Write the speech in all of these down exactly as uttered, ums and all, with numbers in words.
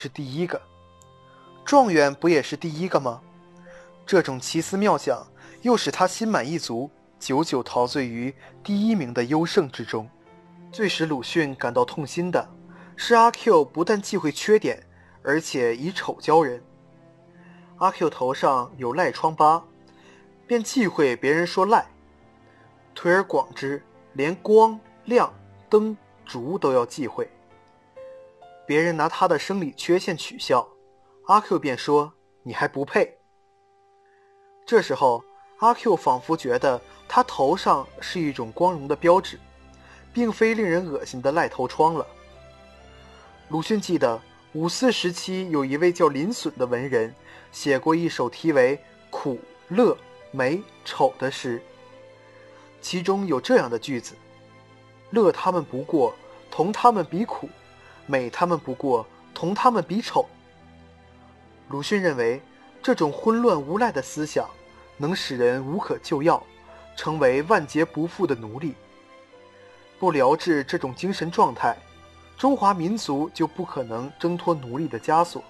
是第一个，状元不也是第一个吗？这种奇思妙想又使他心满意足，久久陶醉于第一名的优胜之中。最使鲁迅感到痛心的是阿 Q 不但忌讳缺点，而且以丑教人。阿 Q 头上有赖疮疤，便忌讳别人说赖。推而广之，连光、亮、灯、烛都要忌讳。别人拿他的生理缺陷取笑，阿 Q 便说你还不配。这时候阿 Q 仿佛觉得他头上是一种光荣的标志，并非令人恶心的赖头疮了。鲁迅记得五四时期有一位叫林损的文人写过一首题为苦、乐、美、丑的诗，其中有这样的句子：乐他们不过，同他们比苦；美他们不过，同他们比丑。鲁迅认为这种混乱无赖的思想能使人无可救药，成为万劫不复的奴隶。不疗治这种精神状态，中华民族就不可能挣脱奴隶的枷锁。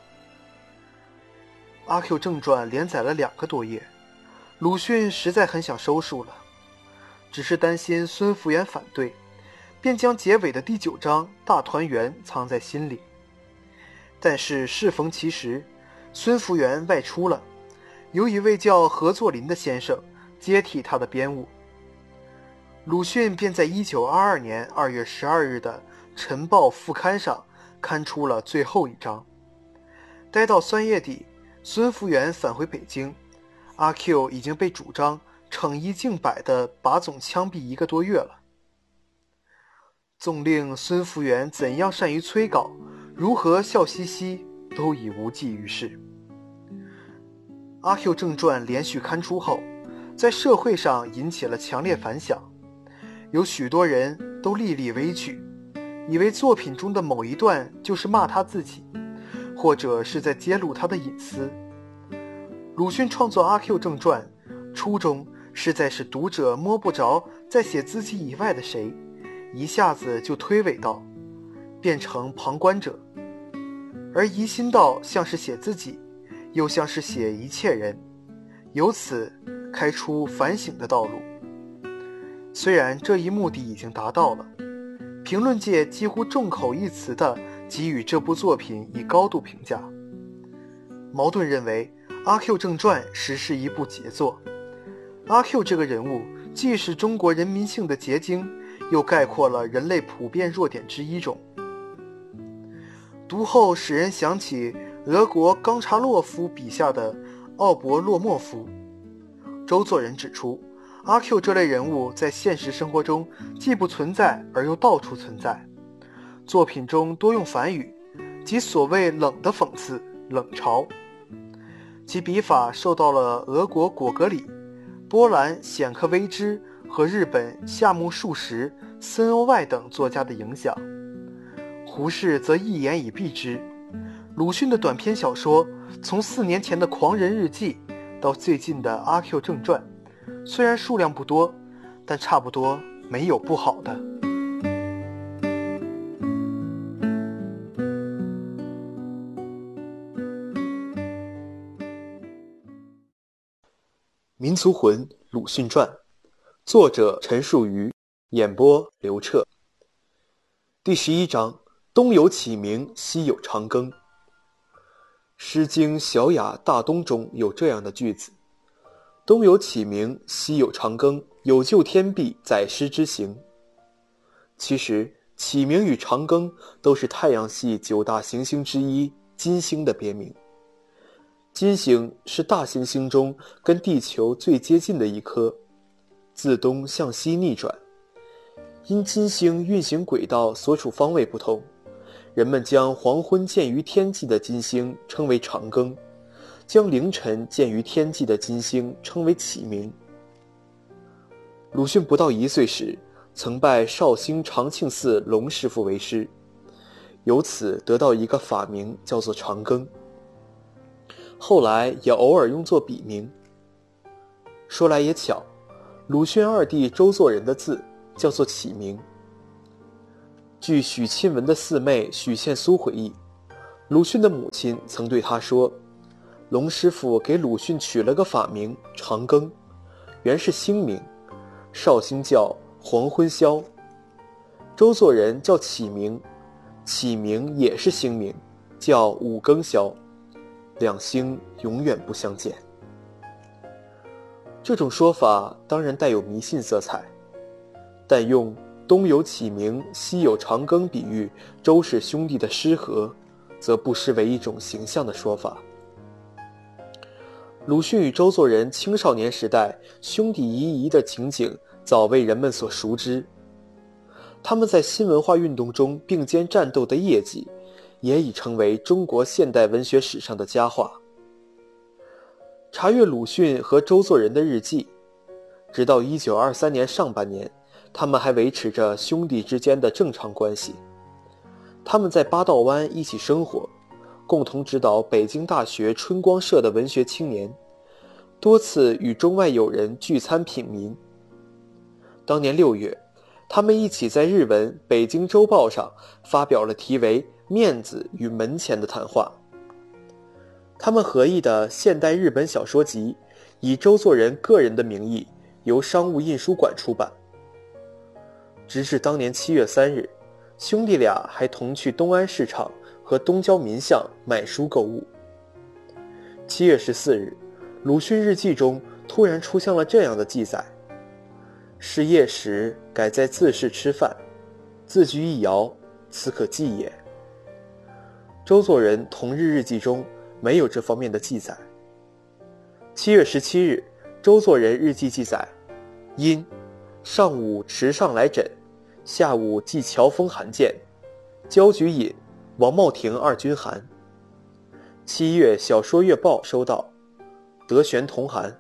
阿 Q 正传连载了两个多月，鲁迅实在很想收束了，只是担心孙福元反对，便将结尾的第九章大团圆藏在心里。但是适逢其时，孙福元外出了，有一位叫何作霖的先生接替他的编务。鲁迅便在一九二二年二月十二日的《晨报》副刊上刊出了最后一章。待到三月底，孙福元返回北京，阿 Q 已经被主张惩一儆百的把总枪毙一个多月了。纵令孙福元怎样善于催稿，如何笑嘻嘻，都已无济于事。阿 Q 正传连续刊出后，在社会上引起了强烈反响，有许多人都历历危惧，以为作品中的某一段就是骂他自己，或者是在揭露他的隐私。鲁迅创作阿 Q 正传，初衷是在使读者摸不着在写自己以外的谁，一下子就推诿到，变成旁观者，而疑心到像是写自己，又像是写一切人，由此开出反省的道路。虽然这一目的已经达到了，评论界几乎众口一词地给予这部作品以高度评价。茅盾认为阿 Q 正传实是一部杰作。阿 Q 这个人物既是中国人民性的结晶，又概括了人类普遍弱点之一种。读后使人想起俄国冈察洛夫笔下的奥伯洛莫夫。周作人指出，阿 Q 这类人物在现实生活中既不存在而又到处存在，作品中多用反语，即所谓冷的讽刺、冷嘲。其笔法受到了俄国果戈里、波兰显克维兹和日本夏目漱石、森欧外等作家的影响。胡适则一言以蔽之，鲁迅的短篇小说从四年前的《狂人日记》到最近的《阿 Q 正传》，虽然数量不多，但差不多没有不好的。民族魂鲁迅传，作者陈树瑜，演播刘彻。第十一章，东有启明，西有长庚。诗经小雅大东中有这样的句子：东有启明，西有长庚，有救天地，载师之行。其实启明与长庚都是太阳系九大行星之一金星的别名。金星是大行星中跟地球最接近的一颗，自东向西逆转。因金星运行轨道所处方位不同，人们将黄昏见于天际的金星称为长庚，将凌晨见于天际的金星称为启明。鲁迅不到一岁时，曾拜绍兴长庆寺龙师傅为师，由此得到一个法名叫做长庚，后来也偶尔用作笔名。说来也巧，鲁迅二弟周作人的字叫做启明。据许亲文的四妹许宪苏回忆， 鲁迅的母亲曾对他说，龙师傅给鲁迅取了个法名长庚，原是兴名，绍兴叫黄昏宵。周作人叫启明，启明也是兴名，叫五更宵，两兴永远不相见。这种说法当然带有迷信色彩，但用东有启明，西有长庚比喻周氏兄弟的失和，则不失为一种形象的说法。鲁迅与周作人青少年时代兄弟谊谊的情景早为人们所熟知，他们在新文化运动中并肩战斗的业绩也已成为中国现代文学史上的佳话。查阅鲁迅和周作人的日记，直到一九二三年上半年，他们还维持着兄弟之间的正常关系。他们在八道湾一起生活，共同指导北京大学春光社的文学青年，多次与中外友人聚餐品茗。当年六月，他们一起在日文《北京周报》上发表了题为《面子与门前》的谈话。他们合译的现代日本小说集以周作人个人的名义由商务印书馆出版。直至当年七月三日，兄弟俩还同去东安市场和东郊民巷买书购物。七月十四日，鲁迅日记中突然出现了这样的记载：是夜时改在自室吃饭，自居一窑，此可记也。周作人同日日记中没有这方面的记载。七月十七日，周作人日记记载：因上午池上来诊，下午寄乔峰函件，焦菊隐、王茂庭二军函。七月小说月报收到，德玄同函。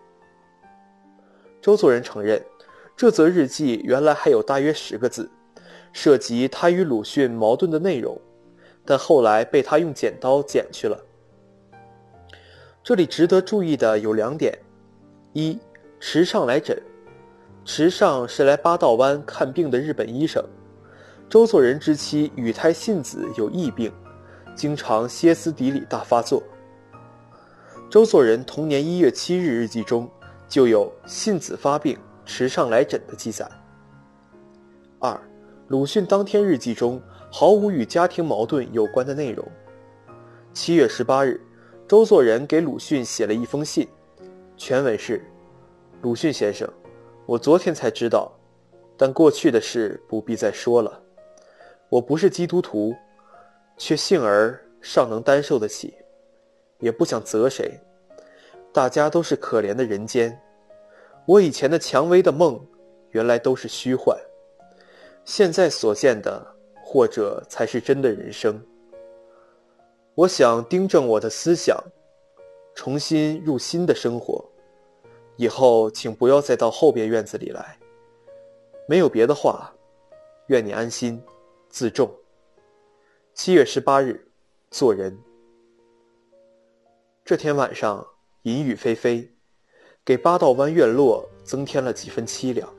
周作人承认，这则日记原来还有大约十个字，涉及他与鲁迅矛盾的内容，但后来被他用剪刀剪去了。这里值得注意的有两点：一，池上来诊，池上是来八道湾看病的日本医生。周作人之妻羽胎信子有疫病，经常歇斯底里大发作。周作人同年一月七日日记中就有信子发病，池上来诊的记载。二，鲁迅当天日记中毫无与家庭矛盾有关的内容。七月十八日，周作人给鲁迅写了一封信，全文是：鲁迅先生，我昨天才知道，但过去的事不必再说了。我不是基督徒，却幸而尚能担受得起，也不想责谁，大家都是可怜的人间。我以前的蔷薇的梦原来都是虚幻，现在所见的或者才是真的人生。我想订正我的思想，重新入新的生活，以后请不要再到后边院子里来。没有别的话，愿你安心自重。七月十八日，做人。这天晚上阴雨霏霏，给八道湾院落增添了几分凄凉。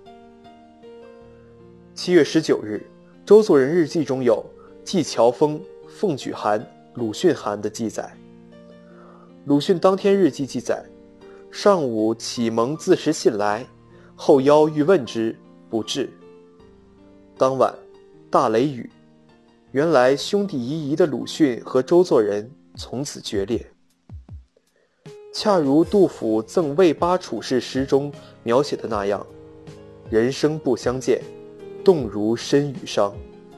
七月十九日，周作人日记中有寄乔峰、奉举函、鲁迅函的记载。鲁迅当天日记记载：上午启蒙自持信来，后邀欲问之，不至。当晚大雷雨，原来兄弟谊谊的鲁迅和周作人从此决裂。恰如杜甫赠魏八处士诗中描写的那样，人生不相见，动如身与伤。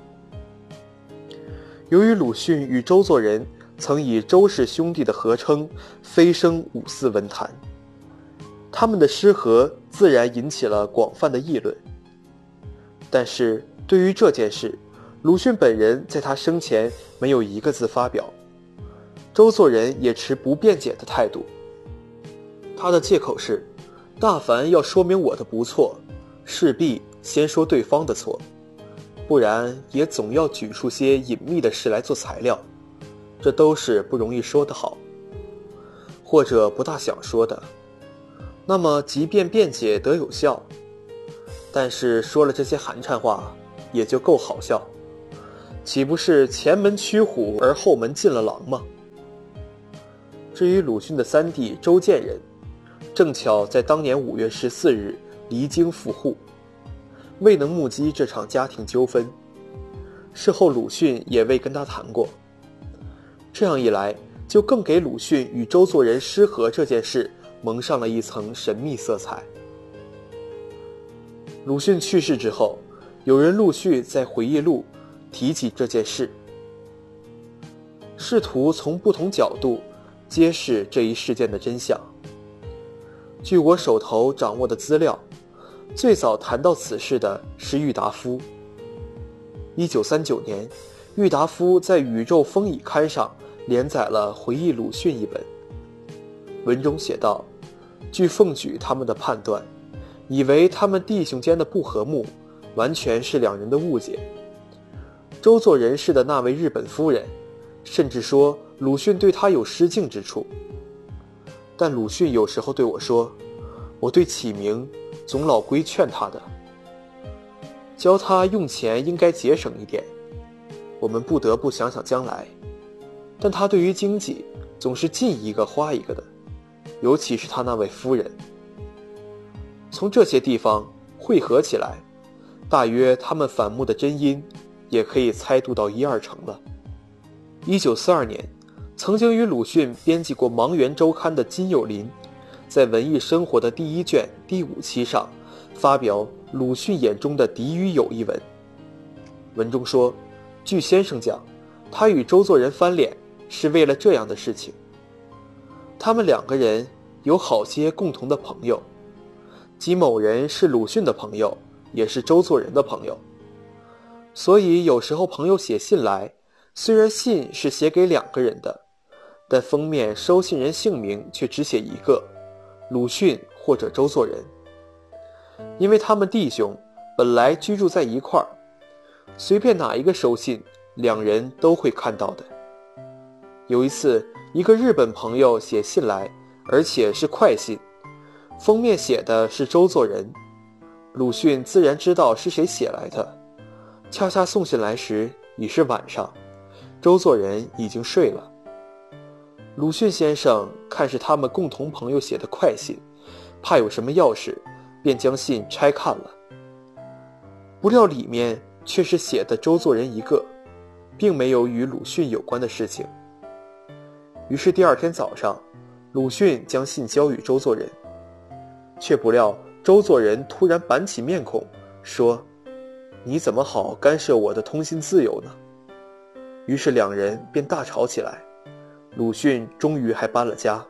由于鲁迅与周作人曾以周氏兄弟的合称飞升五四文坛，他们的失和自然引起了广泛的议论。但是对于这件事，鲁迅本人在他生前没有一个字发表，周作人也持不辩解的态度。他的借口是，大凡要说明我的不错，势必先说对方的错，不然也总要举出些隐秘的事来做材料，这都是不容易说得好，或者不大想说的。那么即便辩解得有效，但是说了这些寒碜话也就够好笑， 岂不是前门驱虎而后门进了狼吗？至于鲁迅的三弟周建人，正巧在当年五月十四日离京赴沪，未能目击这场家庭纠纷。事后鲁迅也未跟他谈过，这样一来，就更给鲁迅与周作人失和这件事蒙上了一层神秘色彩。鲁迅去世之后，有人陆续在回忆录提起这件事，试图从不同角度揭示这一事件的真相。据我手头掌握的资料，最早谈到此事的是郁达夫。一九三九年，郁达夫在《宇宙风蚁刊》上连载了回忆鲁迅一本，文中写道，据奉举他们的判断，以为他们弟兄间的不和睦完全是两人的误解。周作人氏的那位日本夫人甚至说鲁迅对他有失敬之处，但鲁迅有时候对我说，我对起名总老规劝他的，教他用钱应该节省一点，我们不得不想想将来，但他对于经济总是进一个花一个的，尤其是他那位夫人。从这些地方汇合起来，大约他们反目的真因也可以猜度到一二成了。一九四二年，曾经与鲁迅编辑过《芒园周刊》的金有霖，在《文艺生活》的第一卷第五期上发表鲁迅眼中的敌与友一文。文中说，据先生讲，他与周作人翻脸是为了这样的事情。他们两个人有好些共同的朋友，即某人是鲁迅的朋友，也是周作人的朋友。所以有时候朋友写信来，虽然信是写给两个人的，但封面收信人姓名却只写一个，鲁迅或者周作人。因为他们弟兄本来居住在一块儿，随便哪一个收信，两人都会看到的。有一次，一个日本朋友写信来，而且是快信，封面写的是周作人，鲁迅自然知道是谁写来的。恰恰送信来时已是晚上，周作人已经睡了。鲁迅先生看是他们共同朋友写的快信，怕有什么要事，便将信拆看了，不料里面却是写的周作人一个，并没有与鲁迅有关的事情。于是第二天早上，鲁迅将信交与周作人，却不料周作人突然板起面孔说，你怎么好干涉我的通信自由呢？于是两人便大吵起来，鲁迅终于还搬了家。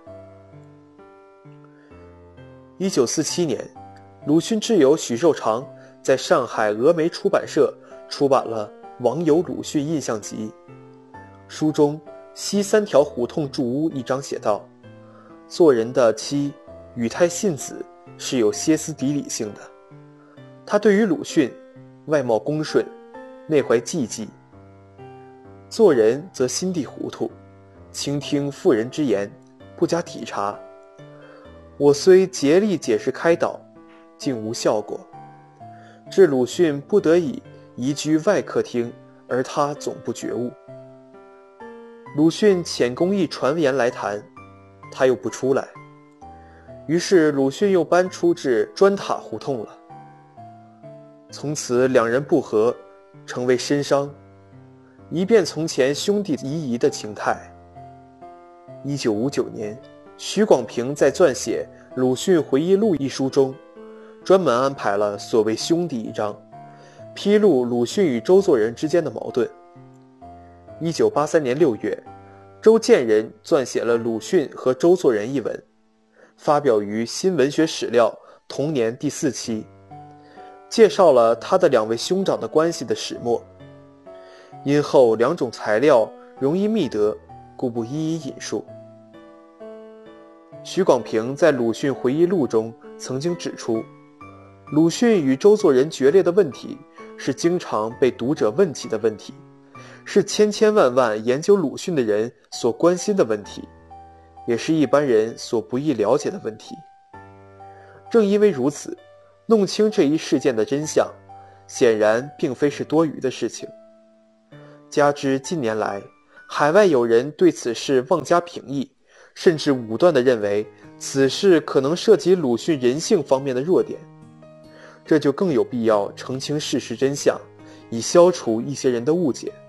一九四七年，鲁迅挚友许寿裳在上海峨眉出版社出版了《网友鲁迅印象集》，书中西三条胡同住屋一章写道，做人的妻语态信子是有歇斯底里性的，他对于鲁迅外貌恭顺，内怀忌忌，做人则心地糊涂，倾听妇人之言，不加体察。我虽竭力解释开导，竟无效果，致鲁迅不得已移居外客厅，而他总不觉悟。鲁迅遣公议传言来谈，他又不出来，于是鲁迅又搬出至砖塔胡同了。从此两人不和，成为深伤，一变从前兄弟谊谊的情态。一九五九年，许广平在撰写《鲁迅回忆录》一书中，专门安排了所谓兄弟一章，披露鲁迅与周作人之间的矛盾。一九八三年六月，周建人撰写了鲁迅和周作人一文，发表于《新文学史料》同年第四期，介绍了他的两位兄长的关系的始末。因后两种材料容易觅得，故不一一引述。许广平在鲁迅回忆录中曾经指出，鲁迅与周作人决裂的问题是经常被读者问起的问题，是千千万万研究鲁迅的人所关心的问题，也是一般人所不易了解的问题。正因为如此，弄清这一事件的真相，显然并非是多余的事情。 加之近年来海外有人对此事妄加评议，甚至武断地认为此事可能涉及鲁迅人性方面的弱点，这就更有必要澄清事实真相，以消除一些人的误解。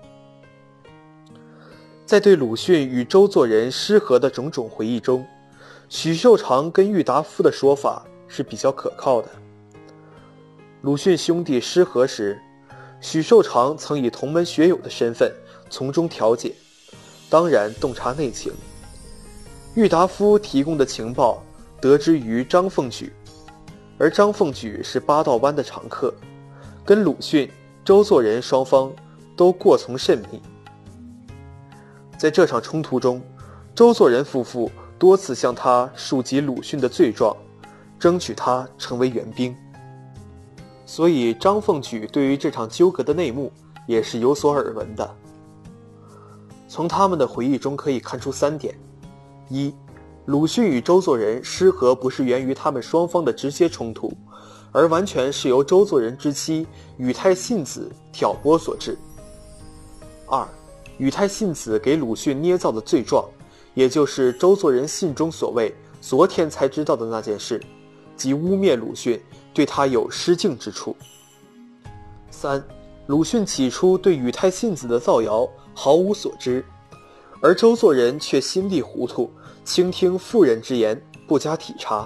在对鲁迅与周作人失和的种种回忆中，许寿裳跟郁达夫的说法是比较可靠的。鲁迅兄弟失和时，许寿裳曾以同门学友的身份从中调解，当然洞察内情。郁达夫提供的情报得知于张凤举，而张凤举是八道湾的常客，跟鲁迅、周作人双方都过从甚密。在这场冲突中，周作人夫妇多次向他述及鲁迅的罪状，争取他成为援兵。所以张凤举对于这场纠葛的内幕也是有所耳闻的。从他们的回忆中可以看出三点：一，鲁迅与周作人失和不是源于他们双方的直接冲突，而完全是由周作人之妻宇太信子挑拨所致。二，宇太信子给鲁迅捏造的罪状，也就是周作人信中所谓昨天才知道的那件事，即污蔑鲁迅对他有失敬之处。三，鲁迅起初对宇太信子的造谣毫无所知，而周作人却心地糊涂，倾听妇人之言，不加体察。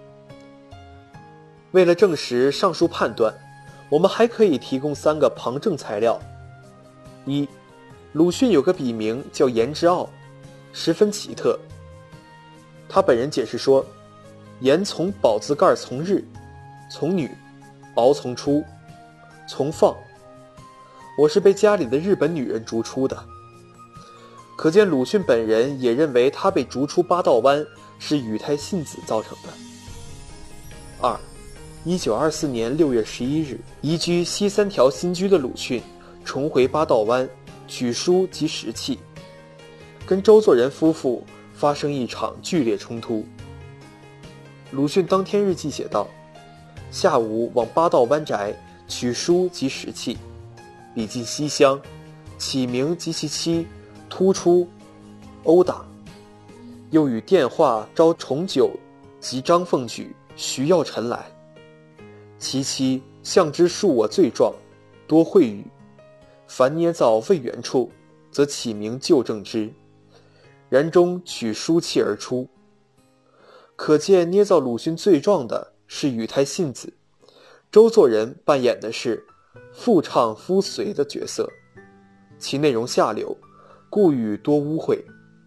为了证实上述判断，我们还可以提供三个旁证材料。一，鲁迅有个笔名叫颜之傲，十分奇特。他本人解释说，颜从宝字盖从日，从女，敖从出，从放。我是被家里的日本女人逐出的。可见鲁迅本人也认为他被逐出八道湾是宇太信子造成的。二，一九二四年六月十一日，移居西三条新居的鲁迅重回八道湾取书及食器，跟周作人夫妇发生一场剧烈冲突。鲁迅当天日记写道，下午往八道湾宅取书及食器，笔进西厢，启明及其妻突出殴打，又与电话招重九及张凤举、徐耀臣来，其妻向之述我罪状，多秽语，凡捏造未原处，则启明纠正之，然终取书器而出。可见捏造鲁迅罪状的是宇太信子，周作人扮演的是妇唱夫随的角色，其内容下流，故语多污秽。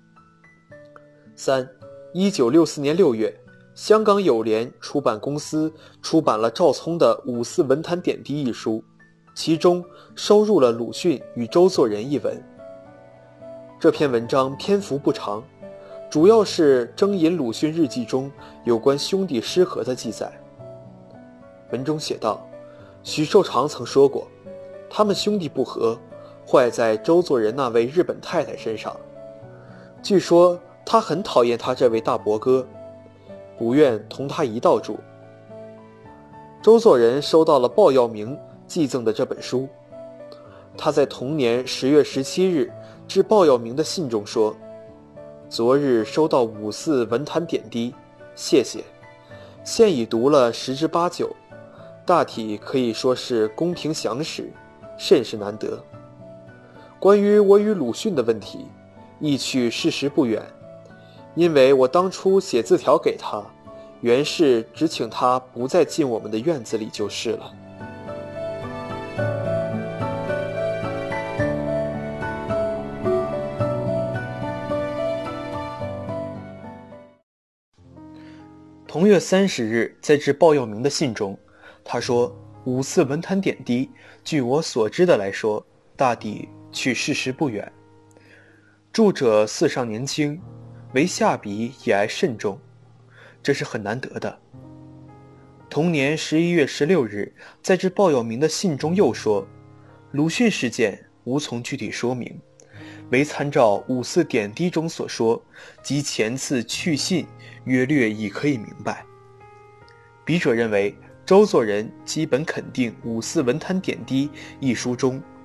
三，一九六四年六月，香港友联出版公司出版了赵聪的《五四文坛点滴》一书，其中收入了鲁迅与周作人一文。这篇文章篇幅不长，主要是征引鲁迅日记中有关兄弟失和的记载。文中写道，许寿裳曾说过，他们兄弟不和，坏在周作人那位日本太太身上。据说他很讨厌他这位大伯哥，不愿同他一道住。周作人收到了鲍耀明寄赠的这本书，他在同年十月十七日致鲍耀明的信中说，昨日收到五四文坛点滴，谢谢，现已读了十之八九，大体可以说是公平详实，甚是难得。关于我与鲁迅的问题，亦去事实不远，因为我当初写字条给他，原是只请他不再进我们的院子里就是了。同月三十日，在致鲍耀明的信中，他说，五四文坛点滴，据我所知的来说，大抵去事实不远。著者四上年轻，为下笔也爱慎重，这是很难得的。同年十一月十六日，在致鲍耀明的信中又说，鲁迅事件无从具体说明，唯参照五四点滴中所说及前次去信约略已可以明白。笔者认为，周作人基本肯定《五四文坛点滴》一书中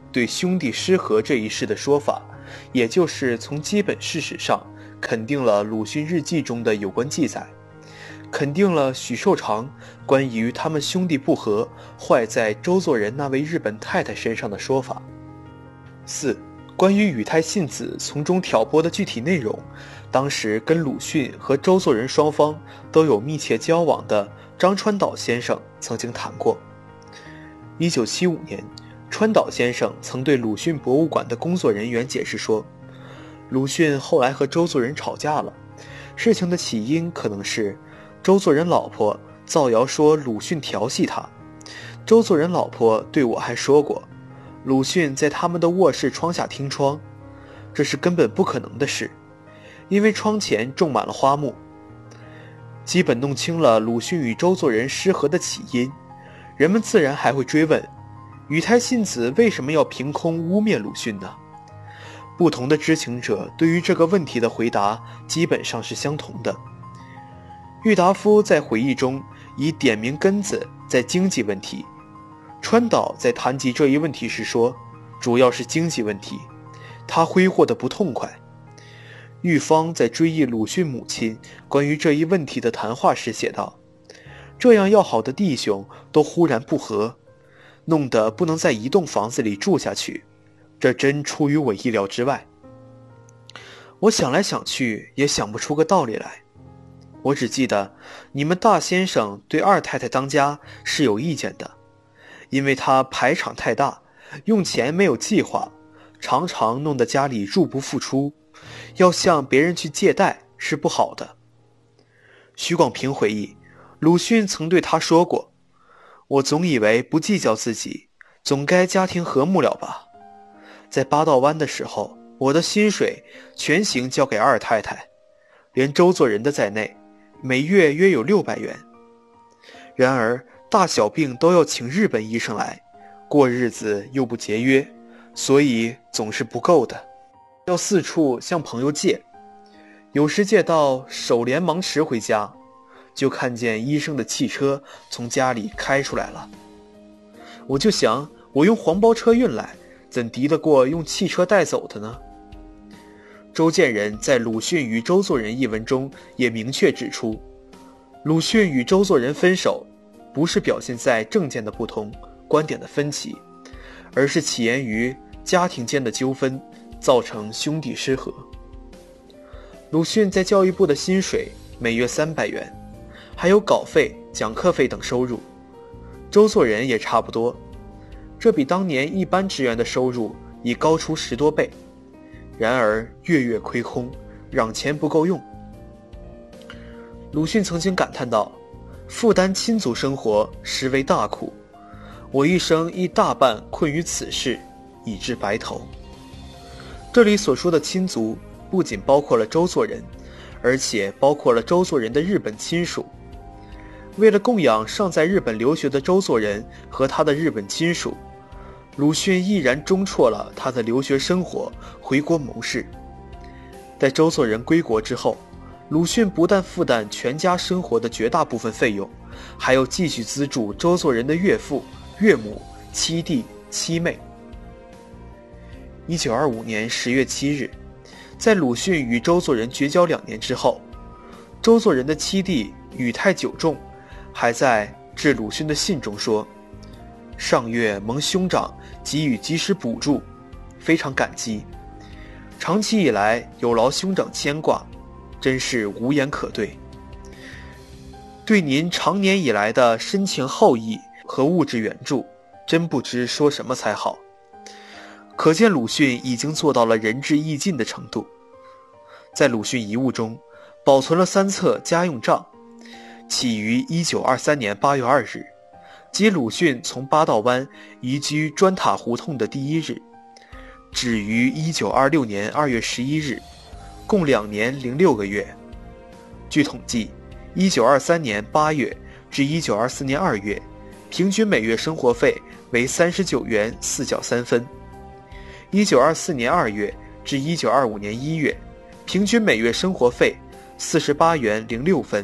对兄弟失和这一事的说法，也就是从基本事实上肯定了鲁迅日记中的有关记载，肯定了许寿裳关于他们兄弟不和坏在周作人那位日本太太身上的说法。四、关于宇太信子从中挑拨的具体内容，当时跟鲁迅和周作人双方都有密切交往的张川岛先生曾经谈过。一九七五年，川岛先生曾对鲁迅博物馆的工作人员解释说，鲁迅后来和周作人吵架了，事情的起因可能是周作人老婆造谣说鲁迅调戏他，周作人老婆对我还说过，鲁迅在他们的卧室窗下听窗，这是根本不可能的事，因为窗前种满了花木。基本弄清了鲁迅与周作人失和的起因，人们自然还会追问，宇太信子为什么要凭空污蔑鲁迅呢？不同的知情者对于这个问题的回答基本上是相同的。郁达夫在回忆中以点名根子在经济问题，川岛在谈及这一问题时说，主要是经济问题，他挥霍得不痛快。玉芳在追忆鲁迅母亲关于这一问题的谈话时写道，这样要好的弟兄都忽然不和，弄得不能在一栋房子里住下去，这真出于我意料之外。我想来想去也想不出个道理来，我只记得你们大先生对二太太当家是有意见的，因为他排场太大，用钱没有计划，常常弄得家里入不敷出，要向别人去借贷是不好的。许广平回忆，鲁迅曾对他说过，我总以为不计较自己，总该家庭和睦了吧。在八道湾的时候，我的薪水全行交给二太太，连周作人的在内，每月约有六百元。然而大小病都要请日本医生来，过日子又不节约，所以总是不够的，要四处向朋友借，有时借到手连忙迟回家，就看见医生的汽车从家里开出来了。我就想，我用黄包车运来，怎敌得过用汽车带走的呢？周建人在《鲁迅与周作人》一文中也明确指出，鲁迅与周作人分手，不是表现在政见的不同、观点的分歧，而是起源于家庭间的纠纷，造成兄弟失和。鲁迅在教育部的薪水每月三百元，还有稿费、讲课费等收入。周作人也差不多，这比当年一般职员的收入已高出十多倍。然而月月亏空，嚷钱不够用。鲁迅曾经感叹道，负担亲族生活实为大苦，我一生亦大半困于此事，以致白头。这里所说的亲族不仅包括了周作人，而且包括了周作人的日本亲属。为了供养尚在日本留学的周作人和他的日本亲属，鲁迅毅然中辍了他的留学生活，回国谋事。在周作人归国之后，鲁迅不但负担全家生活的绝大部分费用，还要继续资助周作人的岳父、岳母、七弟、七妹。一九二五年十月七日，在鲁迅与周作人绝交两年之后，周作人的七弟宇太久重还在致鲁迅的信中说，上月蒙兄长给予及时补助，非常感激，长期以来有劳兄长牵挂，真是无言可对。对您长年以来的深情厚谊和物质援助，真不知说什么才好。可见鲁迅已经做到了仁至义尽的程度。在鲁迅遗物中保存了三册家用账，起于一九二三年八月二日，即鲁迅从八道湾移居砖塔胡同的第一日，止于一九二六年二月十一日，共两年零六个月。据统计，一九二三年八月至一九二四年二月，平均每月生活费为三十九元四角三分；一九二四年二月至一九二五年一月，平均每月生活费四十八元零六分；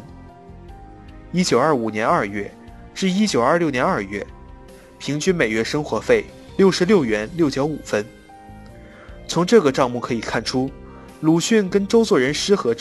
一九二五年二月至一九二六年二月，平均每月生活费六十六元六角五分。从这个账目可以看出，鲁迅跟周作人失和之